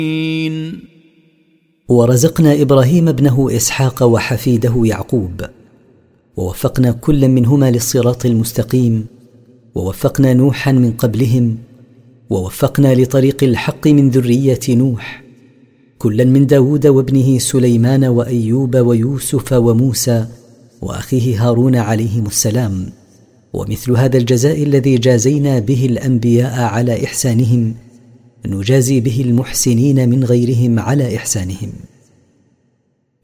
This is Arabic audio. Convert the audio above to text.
ورزقنا إبراهيم ابنه إسحاق وحفيده يعقوب، ووفقنا كل منهما للصراط المستقيم، ووفقنا نوحا من قبلهم، ووفقنا لطريق الحق من ذرية نوح، كلا من داود وابنه سليمان وأيوب ويوسف وموسى وأخيه هارون عليهم السلام. ومثل هذا الجزاء الذي جازينا به الأنبياء على إحسانهم نجازي به المحسنين من غيرهم على إحسانهم.